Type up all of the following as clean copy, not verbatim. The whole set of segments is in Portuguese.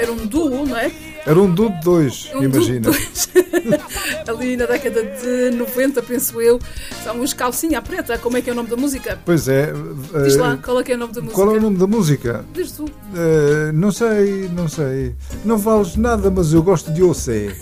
era um duo, não é? Era um duo de dois, imagina. Ali na década de 90, penso eu, são os Calcinha Preta. Como é que é o nome da música? Pois é. Diz lá, qual é que é o nome da música? Qual é o nome da música? Diz tu. Não sei. Não vales nada, mas eu gosto de você.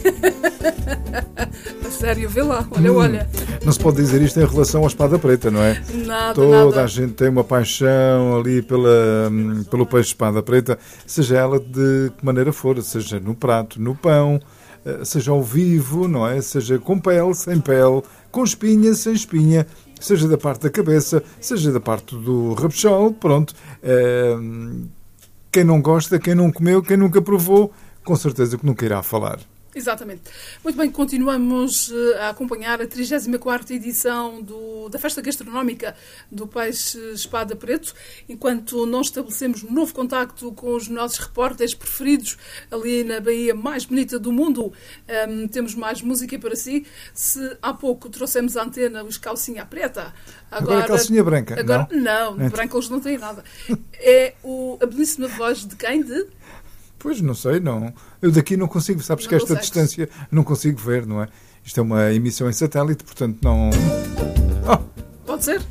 A sério, vê lá, olha. Não se pode dizer isto em relação à Espada Preta, não é? Nada. Toda a gente tem uma paixão ali pelo peixe Espada Preta, seja ela de que maneira for, seja no prato, no pão, seja ao vivo, não é? Seja com pele, sem pele, com espinha, sem espinha, seja da parte da cabeça, seja da parte do rabechol, pronto. Quem não gosta, quem não comeu, quem nunca provou, com certeza que nunca irá falar. Exatamente. Muito bem, continuamos a acompanhar a 34ª edição da Festa Gastronómica do Peixe Espada Preto, enquanto nós estabelecemos um novo contacto com os nossos repórteres preferidos ali na Baía mais bonita do mundo. Temos mais música para si. Se há pouco trouxemos à antena os Calcinha Preta, agora Calcinha Branca. Agora, não, branca eles não têm nada. É a belíssima voz de quem? Pois, não sei, não. Eu daqui não consigo, sabes que esta distância não consigo ver, não é? Isto é uma emissão em satélite, portanto não... Pode ser?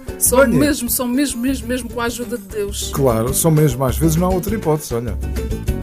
São mesmo com a ajuda de Deus. Claro, só mesmo, às vezes não há outra hipótese, olha.